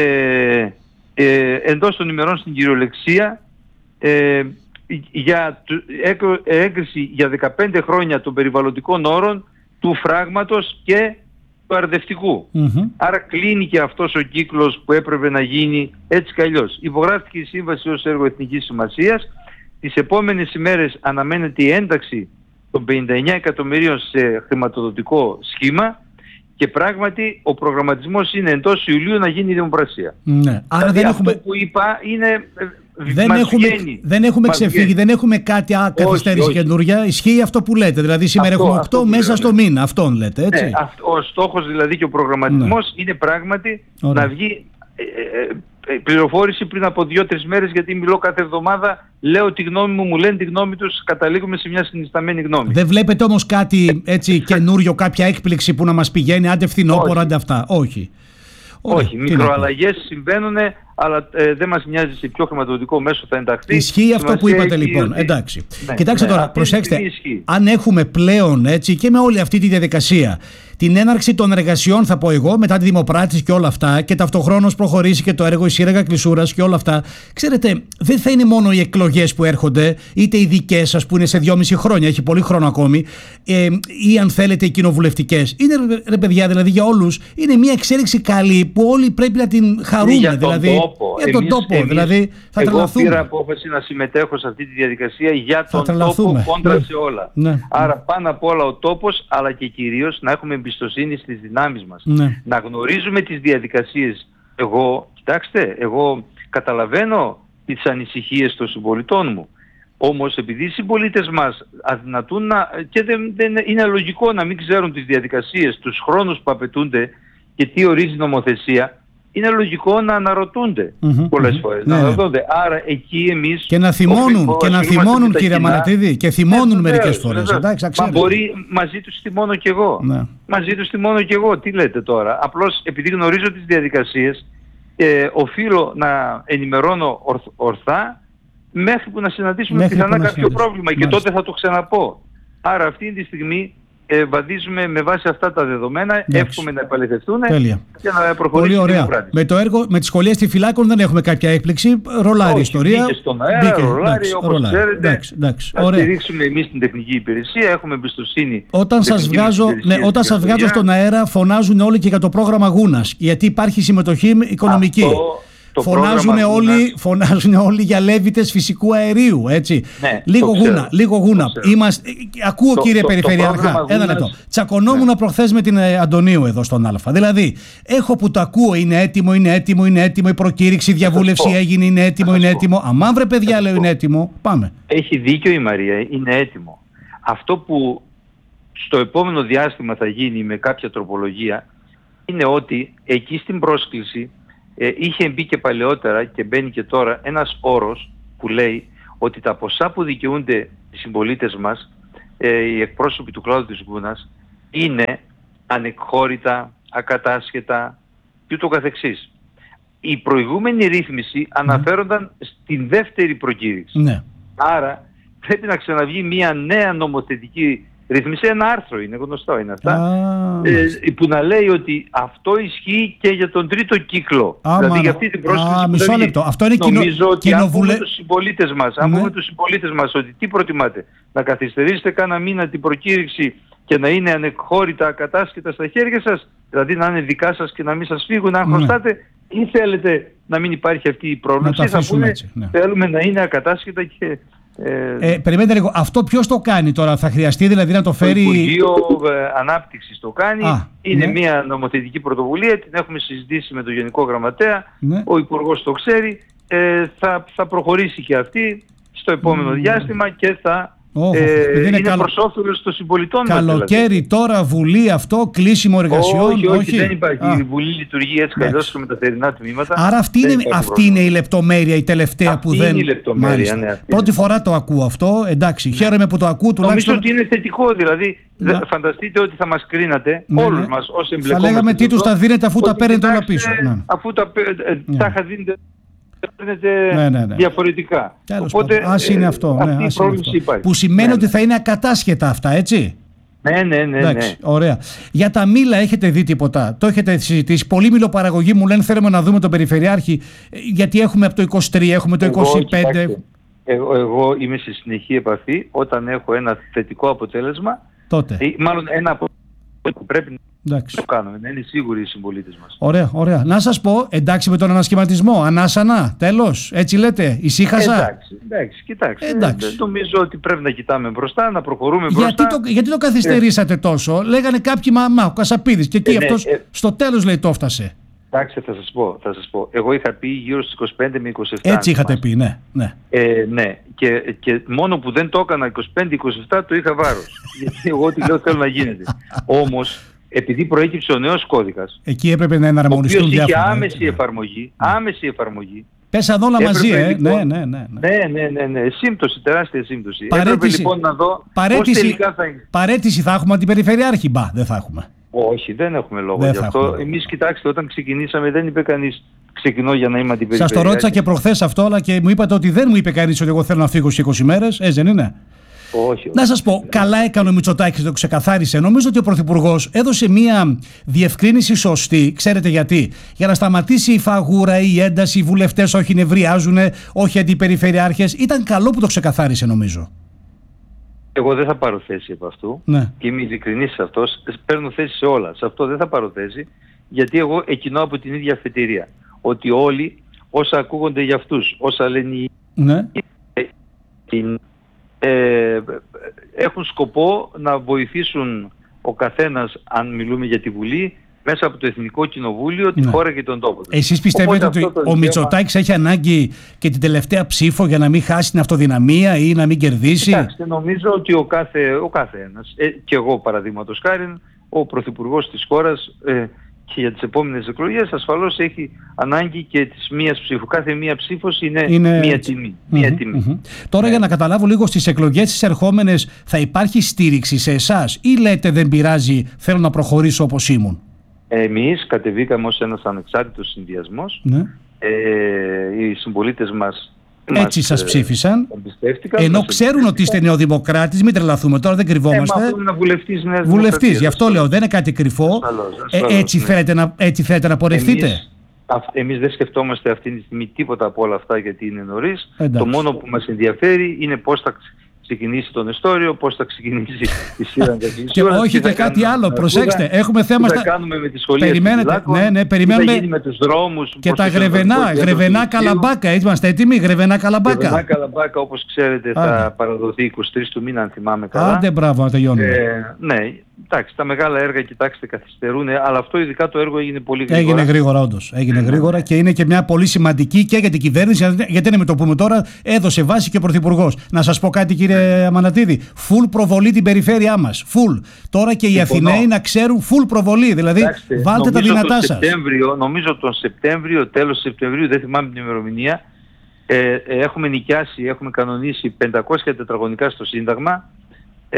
ε, εντός των ημερών στην κυριολεξία ε, για έγκριση για δεκαπέντε χρόνια των περιβαλλοντικών όρων του φράγματος και του αρδευτικού. Mm-hmm. Άρα κλείνει και αυτός ο κύκλος που έπρεπε να γίνει έτσι κι αλλιώς. Υπογράφηκε η σύμβαση ως έργο εθνικής σημασίας. Τις επόμενες ημέρες αναμένεται η ένταξη των πενήντα εννιά εκατομμυρίων σε χρηματοδοτικό σχήμα και πράγματι ο προγραμματισμός είναι εντός Ιουλίου να γίνει η δημοπρασία. Ναι. Άρα δηλαδή δεν αυτό έχουμε... που είπα είναι... Δεν έχουμε, δεν έχουμε ξεφύγει, βγαίνει. Δεν έχουμε κάτι καθυστέρηση καινούρια. Ισχύει αυτό που λέτε. Δηλαδή σήμερα αυτό, έχουμε οκτώ μέσα λέμε. Στο μήνα. Αυτόν λέτε, έτσι. Ναι, αυτό, ο στόχος δηλαδή και ο προγραμματισμός ναι. είναι πράγματι Ωραία. να βγει ε, ε, ε, πληροφόρηση πριν από δύο-τρεις μέρες, γιατί μιλώ κάθε εβδομάδα, λέω τη γνώμη μου, μου λένε τη γνώμη τους, καταλήγουμε σε μια συνισταμένη γνώμη. Δεν βλέπετε όμως κάτι έτσι καινούριο, κάποια έκπληξη που να μας πηγαίνει, άντε φθινόπωρο, άντε αυτά. Όχι. Όχι, μικροαλλαγές συμβαίνουν, αλλά ε, δεν μας νοιάζει σε ποιο χρηματοδοτικό μέσο θα ενταχθεί. Ισχύει αυτό που είπατε λοιπόν. Ότι... Εντάξει. Ναι, Κοιτάξτε ναι, τώρα, προσέξτε. Αν έχουμε πλέον έτσι και με όλη αυτή τη διαδικασία την έναρξη των εργασιών, θα πω εγώ, μετά τη δημοπράτηση και όλα αυτά, και ταυτοχρόνως προχωρήσει και το έργο η σύραγγα Κλεισούρας και όλα αυτά. Ξέρετε, δεν θα είναι μόνο οι εκλογές που έρχονται, είτε οι δικές σας που είναι σε δυόμιση χρόνια, έχει πολύ χρόνο ακόμη, ε, ή αν θέλετε οι κοινοβουλευτικές. Είναι, ρε παιδιά, δηλαδή για όλους, είναι μια εξέλιξη καλή που όλοι πρέπει να την χαρούμε. Για τον δηλαδή, τόπο. Για τον εμείς, τόπο, εμείς, δηλαδή θα τρελαθούμε. Εγώ πήρα απόφαση να συμμετέχω σε αυτή τη διαδικασία για τον τόπο κόντρα σε όλα. Ναι. Άρα πάνω απ' όλα ο τόπος, αλλά και κυρίως να έχουμε εμπιστοσύνη στις δυνάμεις μας. Ναι. Να γνωρίζουμε τις διαδικασίες. Εγώ, κοιτάξτε, εγώ καταλαβαίνω τις ανησυχίες των συμπολιτών μου. Όμως επειδή οι συμπολίτες μας αδυνατούν να, και δεν, δεν είναι λογικό να μην ξέρουν τις διαδικασίες, τους χρόνους που απαιτούνται και τι ορίζει η νομοθεσία, είναι λογικό να αναρωτούνται mm-hmm, πολλές mm-hmm, φορές. Ναι, να αναρωτώνται. Άρα εκεί εμείς... Και να θυμώνουν, και να θυμώνουν κύριε Μανατίδη, και θυμώνουν ναι, μερικές φορές. Εντάξει, Μα μπορεί μαζί τους θυμώνω κι εγώ. Ναι. Μαζί τους θυμώνω κι εγώ. Τι λέτε τώρα. Απλώς επειδή γνωρίζω τις διαδικασίες, ε, οφείλω να ενημερώνω ορθ, ορθά μέχρι που να συναντήσουμε μέχρι πιθανά κάποιο συναντήσουμε. πρόβλημα. Μάλιστα. Και τότε θα το ξαναπώ. Άρα αυτή τη στιγμή ε, βαδίζουμε με βάση αυτά τα δεδομένα, εύχομαι να επαληθευτούν και να προχωρήσει η δημοκράτηση. Με το έργο, με τις σχολές τυφυλάκων δεν έχουμε κάποια έκπληξη. Ρολάρι η ιστορία. Μπήκε στον αέρα, μπήκε, ρολάρι, εντάξει, όπως ρολάρι. Ξέρετε. Εντάξει, εντάξει, θα στηρίξουμε εμείς την τεχνική υπηρεσία, έχουμε εμπιστοσύνη. Όταν σας βγάζω, ναι, όταν σας βγάζω στον αέρα, φωνάζουν όλοι και για το πρόγραμμα Γούνας, γιατί υπάρχει συμμετοχή οικονομική. Αυτό... Φωνάζουν όλοι, φωνάζουν όλοι για λέβητες φυσικού αερίου, έτσι. Ναι, λίγο γούνα, λίγο γούνα. Είμαστε, ακούω το, κύριε το, Περιφερειάρχα, το ένα λεπτό. Τσακωνόμουν ναι. προχθές με την ε, Αντωνίου εδώ στον Α. Δηλαδή, έχω που το ακούω, είναι έτοιμο, είναι έτοιμο, είναι έτοιμο, η προκήρυξη, η διαβούλευση έγινε, είναι έτοιμο, είναι έτοιμο. Αμάν βρε παιδιά, λέω είναι έτοιμο, πάμε. Έχει δίκιο η Μαρία, είναι έτοιμο. Αυτό που στο επόμενο διάστημα θα γίνει με κάποια τροπολογία, είναι ότι εκεί στην πρόσκληση ε, είχε μπει και παλαιότερα και μπαίνει και τώρα ένας όρος που λέει ότι τα ποσά που δικαιούνται οι συμπολίτες μας, ε, οι εκπρόσωποι του κλάδου της Γκούνας, είναι ανεκχώρητα, ακατάσχετα και ούτω καθεξής. Η προηγούμενη ρύθμιση αναφέρονταν στην δεύτερη προκήρυξη. Ναι. Άρα πρέπει να ξαναβγεί μια νέα νομοθετική ρύθμιση, ένα άρθρο είναι γνωστό, είναι αυτά, Α, ε, που να λέει ότι αυτό ισχύει και για τον τρίτο κύκλο. Α, δηλαδή μα, για αυτή την πρόσκληση α, που μισό θα βγει. λεπτό. Αυτό είναι κοινο, Νομίζω ότι κοινοβουλε... αν πούμε τους συμπολίτες μας, αν Ναι. πούμε τους συμπολίτες μας ότι τι προτιμάτε, να καθυστερήσετε κάνα μήνα την προκήρυξη και να είναι ανεκχώρητα ακατάσχετα στα χέρια σας, δηλαδή να είναι δικά σας και να μην σας φύγουν, αν Ναι. χρωστάτε, ή θέλετε να μην υπάρχει αυτή η πρόβλεψη, θα αφήσουμε πούνε έτσι, ναι. θέλουμε να είναι ακατάσχετα και... Ε, Ε, περιμένετε λίγο. Αυτό ποιος το κάνει τώρα, θα χρειαστεί δηλαδή να το το φέρει. Υπουργείο ε, Ανάπτυξης το κάνει. Α, είναι ναι. μια νομοθετική πρωτοβουλία, την έχουμε συζητήσει με τον Γενικό Γραμματέα, Ναι. ο Υπουργός το ξέρει, ε, θα, θα προχωρήσει και αυτή στο επόμενο Mm. διάστημα και θα Oh, ε, είναι είναι καλο- προς όφελος των συμπολιτών μας. Καλοκαίρι δηλαδή. τώρα, Βουλή, αυτό, κλείσιμο εργασιών. Όχι, όχι, δεν υπάρχει. Α, Η Βουλή λειτουργεί έτσι Εντάξει. καλώς και με τα θερινά τμήματα. Άρα αυτή, Δεν είναι, υπάρχει αυτή πρόβλημα. είναι η λεπτομέρεια, η τελευταία Αυτή που δεν. είναι η λεπτομέρεια, Μάλιστα. ναι, αυτή Πρώτη είναι. φορά το ακούω αυτό. Εντάξει, χαίρομαι που το ακούω Νομίζω τουλάχιστον. ότι είναι θετικό, δηλαδή Να. δε- φανταστείτε ότι θα μας κρίνατε, Ναι, όλους ναι. μας όσοι Θα εμπλεκόμαστε. λέγαμε σε τι τους αυτό, τα δίνετε αφού τα ότι παίρνετε όλα κοιτάξτε, πίσω. Ναι. Αφού τα, παι- ε, Ναι. τα είχα δίνετε, τα παίρνετε Ναι, ναι, ναι. διαφορετικά. Τέλος Οπότε πάντων. Ας είναι ε, αυτό. αυτή Ναι, η ας είναι πρόβληση αυτό. υπάρχει. Που σημαίνει Ναι, ότι ναι. θα είναι ακατάσχετα αυτά, έτσι. Ναι, ναι, ναι. Εντάξει, ναι. ωραία. Για τα μήλα έχετε δει τίποτα? Το έχετε συζητήσει? Πολλοί μιλοπαραγωγοί μου λένε θέλουμε να δούμε τον Περιφερειάρχη, ε, γιατί έχουμε από το είκοσι τρία, έχουμε το Εγώ, είκοσι πέντε. κοιτάξτε, Εγώ, εγώ είμαι σε συνεχή επαφή όταν έχω ένα θετικό αποτέλεσμα, Τότε. ή μάλλον ένα αποτέλεσμα που πρέπει Εντάξει. να το κάνουμε, να είναι σίγουροι οι συμπολίτες μας. Ωραία, ωραία. Να σας πω, εντάξει με τον ανασχηματισμό, ανάσανα, τέλος, έτσι λέτε, ησύχασα. Εντάξει, εντάξει, κοιτάξτε. Εντάξει. ε, Νομίζω ότι πρέπει να κοιτάμε μπροστά, να προχωρούμε μπροστά. Γιατί το, γιατί το καθυστερήσατε τόσο? Λέγανε κάποιοι, μα, μα ο Κασαπίδης και εκεί Ε, ναι, αυτός ε. στο τέλος λέει το έφτασε. Εντάξει, θα σας πω, θα σας πω. Εγώ είχα πει γύρω στις είκοσι πέντε με είκοσι επτά. Έτσι αν είχατε θυμάστε. πει, ναι. ναι. Ε, ναι, και, και μόνο που δεν το έκανα είκοσι πέντε είκοσι επτά το είχα βάρος. Γιατί εγώ ό,τι λέω θέλω να γίνεται. Όμως, επειδή προέκυψε ο νέος κώδικας, Εκεί έπρεπε να ο εναρμονιστούν οποίος είχε διάφορα. άμεση έτσι, ναι. εφαρμογή, άμεση εφαρμογή. Πέσαν όλα Έπρεπε, μαζί, ε. λοιπόν, ναι, ναι, ναι, ναι. Ναι, ναι, ναι, ναι, σύμπτωση, τεράστια σύμπτωση. Παρέτηση. Έπρεπε λοιπόν να δω πώς Παρέτηση, τελικά θα είναι. παρέτηση θα έχουμε από την Περιφερειάρχη? Μπα, δεν θα έχουμε. Όχι, δεν έχουμε λόγο Δεν γι' θα αυτό. έχουμε. Εμείς κοιτάξτε, όταν ξεκινήσαμε δεν είπε κανείς ξεκινώ για να είμαι Σας αντιπεριφερειάρχη. το ρώτησα και προχθές αυτό, αλλά και μου είπατε ότι δεν μου είπε κανείς ότι εγώ θέλω να φύγω σε είκοσι μέρες. Έτσι δεν είναι? Όχι, Να σας πω, καλά έκανε ο Μητσοτάκης και το ξεκαθάρισε. Νομίζω ότι ο Πρωθυπουργός έδωσε μια διευκρίνηση σωστή. Ξέρετε γιατί? Για να σταματήσει η φαγούρα, η ένταση, οι βουλευτές όχι νευριάζουν, όχι αντιπεριφερειάρχες. Ήταν καλό που το ξεκαθάρισε, νομίζω. Εγώ δεν θα πάρω θέση από αυτού. Ναι. Και είμαι ειλικρινής σε αυτό. Παίρνω θέση σε όλα. Σε αυτό δεν θα πάρω θέση. Γιατί εγώ εκκινώ από την ίδια αφετηρία. Ότι όλοι όσα ακούγονται για αυτούς, όσα λένε οι Ναι. ε, έχουν σκοπό να βοηθήσουν ο καθένας, αν μιλούμε για τη Βουλή, μέσα από το Εθνικό Κοινοβούλιο, τη Ναι. χώρα και τον τόπο. Εσείς πιστεύετε Οπότε ότι αυτό το ο δικαίωμα- Μητσοτάκης έχει ανάγκη και την τελευταία ψήφο για να μην χάσει την αυτοδυναμία ή να μην κερδίσει? Κοιτάξτε, νομίζω ότι ο κάθε, ο κάθε ένας, ε, και εγώ παραδείγματος χάριν, ο Πρωθυπουργός της χώρας ε, και για τις επόμενες εκλογές ασφαλώς έχει ανάγκη και της μίας ψήφου. Κάθε μία ψήφος είναι, Είναι μία έτσι. τιμή. Μία Μμμ, τιμή. μμμ. Τώρα Ναι. για να καταλάβω λίγο, στις εκλογές τις ερχόμενες θα υπάρχει στήριξη σε εσάς ή λέτε δεν πειράζει, θέλω να προχωρήσω όπως ήμουν? Εμείς κατεβήκαμε ως ένας ανεξάρτητος συνδυασμός. Ναι. Ε, οι συμπολίτες μας Έτσι μας, σας ε, ψήφισαν. εμπιστεύτηκαν, Ενώ μας ξέρουν ότι εμπιστεύτηκαν. είστε νεοδημοκράτης, μην τρελαθούμε τώρα, δεν Ε, μα κρυβόμαστε. αυτό είναι ένα βουλευτής Νέας Βουλευτής, Δημοκρατίας, γι' αυτό ασφαλώς. λέω, δεν είναι κάτι κρυφό. Ασφαλώς, Ε, ασφαλώς, έτσι, ναι. θέλετε να, έτσι θέλετε να πορευτείτε. Εμείς, αυ- εμείς δεν σκεφτόμαστε αυτή τη στιγμή τίποτα από όλα αυτά γιατί είναι νωρίς. Εντάξει. Το μόνο που μας ενδιαφέρει είναι πώς θα ξε- ξεκινήσει το νεστόριο, πώς θα ξεκινήσει η σύραγγα της Και Ισούρα, όχι τι θα και κάτι κάνουμε άλλο, στην προσέξτε, Αρκούδα, έχουμε θέμα τι θα στα- κάνουμε με τις σχολές Περιμένετε, των Φυλάκων, ναι, ναι, τι περιμένουμε- θα γίνει με τους δρόμους Και προς τα το γρεβενά, Κεντρικό Κέντρο γρεβενά του Λυκείου. καλαμπάκα, είμαστε έτοιμοι, γρεβενά καλαμπάκα. Γρεβενά Καλαμπάκα, όπως ξέρετε, θα Άντε. παραδοθεί είκοσι τρεις του μήνα, αν θυμάμαι καλά. Άντε μπράβο, να τελειώνουμε. Ε, ναι, εντάξει, τα μεγάλα έργα, κοιτάξτε, καθυστερούν, αλλά αυτό ειδικά το έργο έγινε πολύ γρήγορα. Έγινε γρήγορα, όντως. Έγινε γρήγορα και είναι και μια πολύ σημαντική και για την κυβέρνηση, γιατί δεν με το πούμε τώρα, έδωσε βάση και ο Πρωθυπουργός. Να σας πω κάτι, κύριε κύριε Αμανατίδη. Φουλ προβολή την περιφέρειά μας. Φουλ. Τώρα και οι Συμφωνώ. Αθηναίοι να ξέρουν φουλ προβολή. Δηλαδή, Κοιτάξτε, βάλτε τα δυνατά τον σας. Σεπτέμβριο, νομίζω τον Σεπτέμβριο, τέλος Σεπτεμβρίου, δεν θυμάμαι την ημερομηνία, ε, ε, έχουμε νοικιάσει, έχουμε κανονίσει πεντακόσια τετραγωνικά στο Σύνταγμα, ε,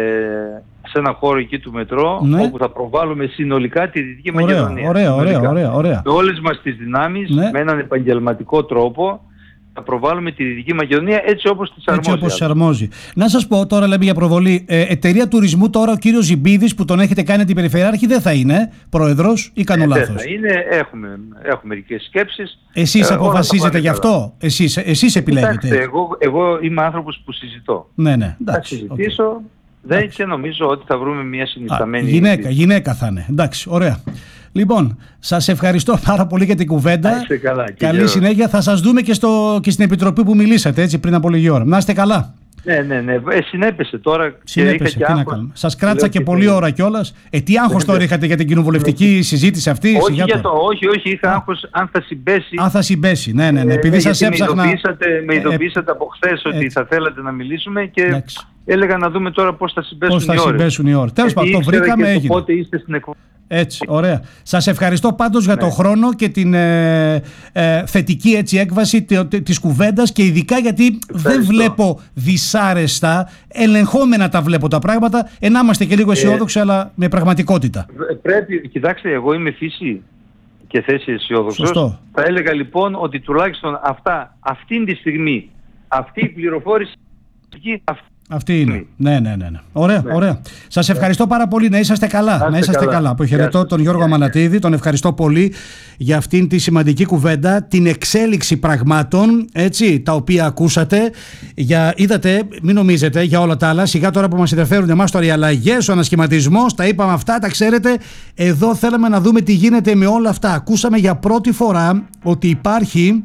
σε ένα χώρο εκεί του μετρό, Ναι. όπου θα προβάλλουμε συνολικά τη Δυτική Ωραία, Μακεδονία. ωραία, ωραία, Συνολικά. ωραία, ωραία. Με όλες μας τις δυνάμεις, Ναι. με έναν επαγγελματικό τρόπο, θα προβάλλουμε τη Δυτική Μακεδονία έτσι όπως της αρμόζει. Έτσι όπως αρμόζει. Να σας πω τώρα, λέμε για προβολή. Ε, εταιρεία τουρισμού τώρα, ο κύριος Ζιμπίδης που τον έχετε κάνει την περιφερειάρχη δεν θα είναι πρόεδρος ή κάνω Ε, δεν λάθος? θα είναι, έχουμε, έχουμε μερικές σκέψεις. Εσείς Ε, όλα θα αποφασίζετε πάνε γι' καλά. αυτό. Εσείς, εσείς επιλέγετε. Κοιτάξτε, εγώ, εγώ είμαι άνθρωπος που συζητώ. Ναι, ναι. Θα Εντάξει, συζητήσω, οκ. δεν Εντάξει. και νομίζω ότι θα βρούμε μια Α, συνισταμένη... γυναίκα, γυναίκα θα είναι. Εντάξει, ωραία. Λοιπόν, σας ευχαριστώ πάρα πολύ για την κουβέντα. Να είστε καλά, κύριε Καλή Ρόδο. συνέχεια. Θα σας δούμε και, στο, και στην επιτροπή που μιλήσατε έτσι πριν από λίγη ώρα. Να είστε καλά. Ναι, ναι, ναι. Ε, συνέπεσε τώρα. Συνέπεσε, και είχα τι και να άγχος. κάνουμε. Σας κράτησα Λέω και και πολλή το- ώρα κιόλας. Ε, τι άγχος Ναι, τώρα ναι. είχατε για την κοινοβουλευτική συζήτηση αυτή? Όχι, Σιγά για τώρα. το, όχι, όχι, είχα άγχος αν θα συμπέσει. Αν θα συμπέσει, ναι, ναι, ναι. Ε, Επειδή σας γιατί έψαχνα. Με ειδοποιήσατε, με Ε, ειδοποιήσατε από χθες ότι έτσι. θα θέλατε να μιλήσουμε και Εντάξει. έλεγα να δούμε τώρα πώς θα συμπέσουν Πώς θα οι ώρες. συμπέσουν οι ώρες. Τέλος Γιατί πάντων, το ήξερα βρήκαμε, και το έγινε. πότε είστε στην εκπομπή. Έτσι, ωραία. Σας ευχαριστώ πάντως για το χρόνο και την ε, ε, θετική έτσι έκβαση τε- τε- της κουβέντας και ειδικά γιατί δεν βλέπω δυσάρεστα, ελεγχόμενα τα βλέπω τα πράγματα, ε, να είμαστε και λίγο αισιόδοξοι αλλά με πραγματικότητα. Ε, Πρέπει, κοιτάξτε, εγώ είμαι φύση και θέση αισιόδοξος. Σωστό. Θα έλεγα λοιπόν ότι τουλάχιστον αυτά, αυτήν τη στιγμή, αυτή η πληροφόρηση, αυτή Αυτή είναι. Ναι, ναι, ναι. ναι. Ωραία, ωραία. Σας ευχαριστώ πάρα πολύ. Να είσαστε καλά. Να Να είστε είσαστε καλά. καλά. Αποχαιρετώ τον Γιώργο Αμανατίδη. Τον ευχαριστώ πολύ για αυτήν τη σημαντική κουβέντα, την εξέλιξη πραγμάτων, έτσι, τα οποία ακούσατε. Για, είδατε, μην νομίζετε για όλα τα άλλα. Σιγά τώρα που μας ενδιαφέρουν εμάς τώρα οι αλλαγές, ο ανασχηματισμός, τα είπαμε αυτά, τα ξέρετε. Εδώ θέλαμε να δούμε τι γίνεται με όλα αυτά. Ακούσαμε για πρώτη φορά ότι υπάρχει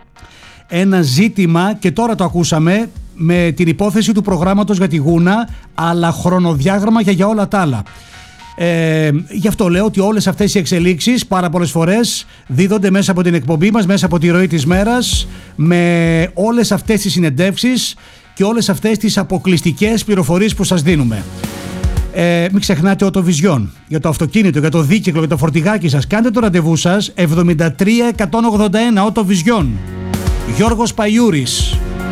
ένα ζήτημα και τώρα το ακούσαμε με την υπόθεση του προγράμματος για τη Γούνα, αλλά χρονοδιάγραμμα για, για όλα τα άλλα. Ε, γι' αυτό λέω ότι όλες αυτές οι εξελίξεις πάρα πολλές φορές δίδονται μέσα από την εκπομπή μας, μέσα από τη ροή της μέρας, με όλες αυτές τις συνεντεύξεις και όλες αυτές τις αποκλειστικές πληροφορίες που σας δίνουμε. Ε, μην ξεχνάτε Οτοβιζιόν για το αυτοκίνητο, για το δίκυκλο, για το φορτηγάκι σας. Κάντε το ραντεβού σας εβδομήντα τρία εκατόν ογδόντα ένα Οτοβιζιόν. Γιώργος Παϊούρης.